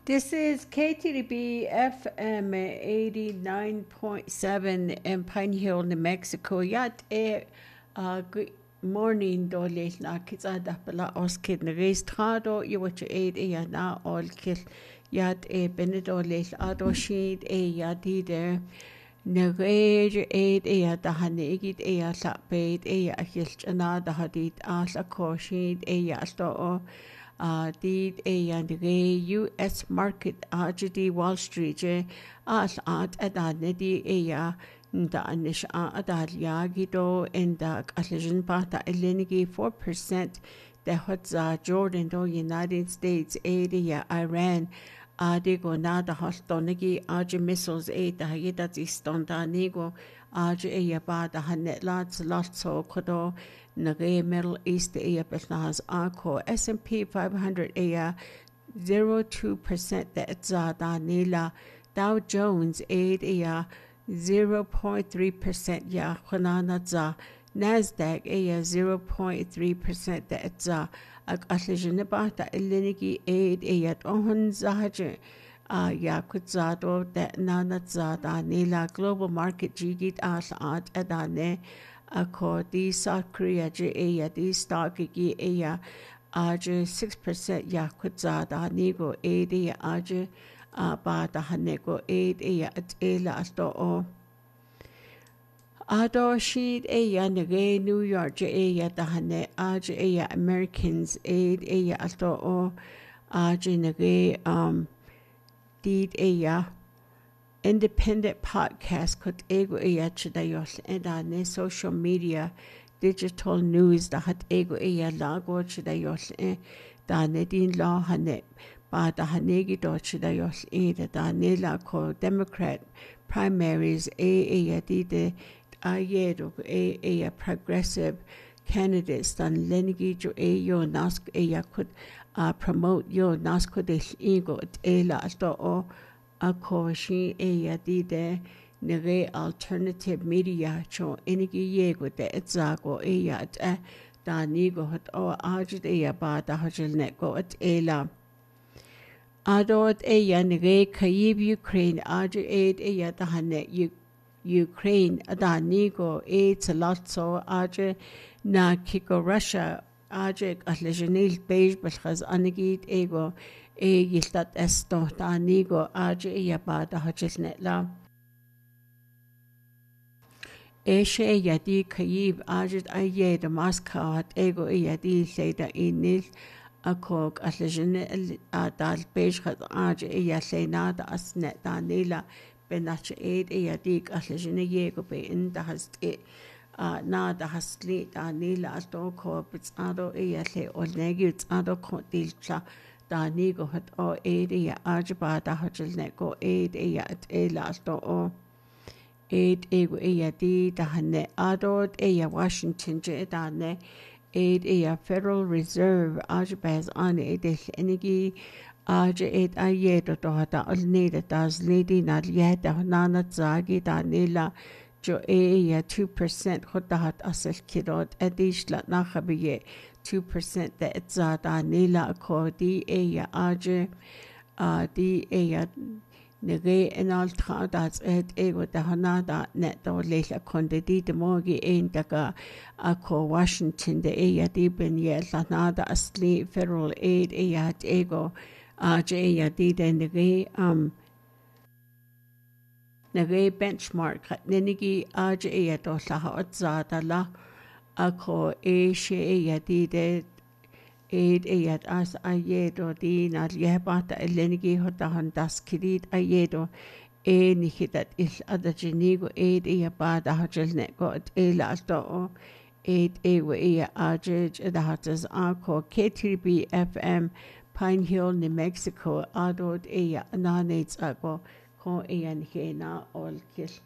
This is KTDB FM 89.7 in Pine Hill, New Mexico. Yat good morning, Dolly. Na Kizada Bala Oskid, Naris Trado, you watch aid a na all kill. Yat Benedolil Adosheed yadi there. Nagage aid the Hanegit la paid Hilchana, the Hadit Asa Koshid Yasto. Did and the US market GD Wall Street as at Adanedi Danish Adalia Gido and the Kalajin Pata Elenigi 4%, the Hotza Jordan do United States area Iran Adigo Nada Hostonigi Aja missiles the Hayidat Istonda Nigo Aja Bada Hanet lots so Kodo Nage Middle East Pesnahas Arco S&P 500 0.2% that Zada Nila Dow Jones 0.3% ya Hanana za Nasdaq 0.3% that za Akaslijinabata Elinigi 8 Ohun Zahaje ya Kutzado that Nana Zada Nila Global Market Jigit Asad Adane Ako di South Korea di stock gi 6% ya kutzada nigo ba da hanego at asto o ado sheet nege New York da hane Americans asto o nege did independent podcast could ego chidayos and social media digital news da hat ego lago chidayos da nedin law hanet ba da hanegi do chidayos da nela ko Democrat primaries dide ayedo progressive candidates dan lenigi jo yo nask could promote yo nasko de ego la sto o Akoshi dide nere alternative media cho inigi yego de etzago da nigo hot o ajid ba da hajil neko at adot nere kayib Ukraine ajid da hane Ukraine da nigo tsalotso ajid na kiko Russia ajid atlejanil beige balkhaz anigid ego yiltat esto ta nigo ba da hajilnet la di kayib ajid da Moscow hat ego di leda inil akog atlajane dal beige khat lena da asnet da nila benach di atlajane yego be in da hast na da hasli da nila asto ko bitsado le olnegi bitsado ko dilcha da nigo hat o ajba da hajilne ko at lasto o ego di da hane adot Washington da ne Federal Reserve ajbaz on enigi ayedo do da olneda das lady na yeda nana zagi da nila jo 2% khodahat asal kirot adish la nakhabiye 2% that zada nila ko di nege enal tradas ego da hanada net do lela konde di de mogi daga ako Washington de di ben nada asli federal aid ego di de nege benchmark nenigi do la zada la ako di de as ayedo di na yebata elenigi hotahan das kirit ayedo nihitat is adajinigo bada hajel go la sto ajej dahatas ako KTB FM Pine Hill, New Mexico adod ananates ako ko hena all kill